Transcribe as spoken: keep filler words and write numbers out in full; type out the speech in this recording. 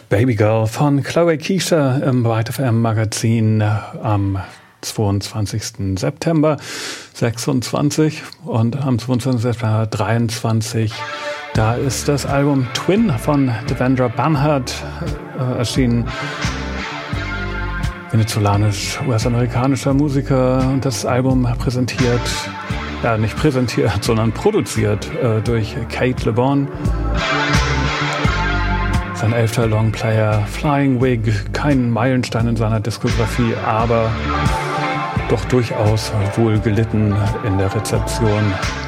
Baby Girl von Chloe Keisha im White F M Magazin am zweiundzwanzigsten September sechsundzwanzig und am zweiundzwanzigsten September dreiundzwanzig. Da ist das Album Twin von Devendra Banhart äh, erschienen. Venezolanisch-US-amerikanischer Musiker, und das Album präsentiert, ja nicht präsentiert, sondern produziert äh, durch Kate Le Bon. Sein elfter Longplayer Flying Wig, kein Meilenstein in seiner Diskografie, aber doch durchaus wohl gelitten in der Rezeption.